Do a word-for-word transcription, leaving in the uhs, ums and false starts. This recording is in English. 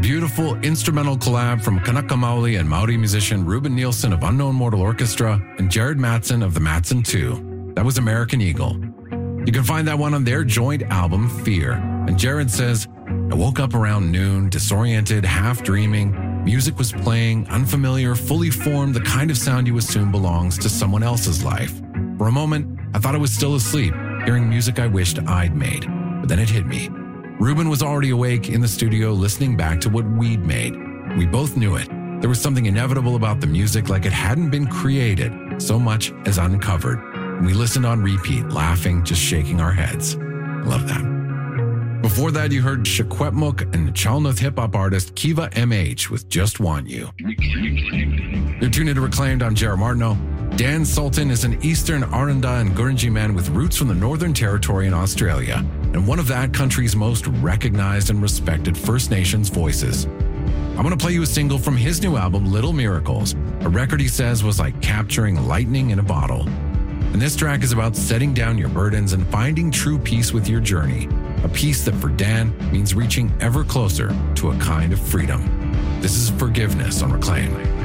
beautiful instrumental collab from Kanaka Maoli and Maori musician Ruben Nielsen of Unknown Mortal Orchestra and Jared Matson of the Matson two. That was American Eagle. You can find that one on their joint album, Fear. And Jared says, I woke up around noon, disoriented, half dreaming. Music was playing, unfamiliar, fully formed, the kind of sound you assume belongs to someone else's life. For a moment, I thought I was still asleep, hearing music I wished I'd made. But then it hit me. Ruben was already awake in the studio listening back to what we'd made. We both knew it. There was something inevitable about the music, like it hadn't been created so much as uncovered. And we listened on repeat, laughing, just shaking our heads. I love that. Before that, you heard Shakwetmuk and Chalnoth hip-hop artist Kiva M H with Just Want You. You're tuned into Reclaimed. I'm Jared Martineau. Dan Sultan is an Eastern Aranda and Gurindji man with roots from the Northern Territory in Australia, and one of that country's most recognized and respected First Nations voices. I'm going to play you a single from his new album, Little Miracles, a record he says was like capturing lightning in a bottle. And this track is about setting down your burdens and finding true peace with your journey, a peace that for Dan means reaching ever closer to a kind of freedom. This is Forgiveness on Reclaim.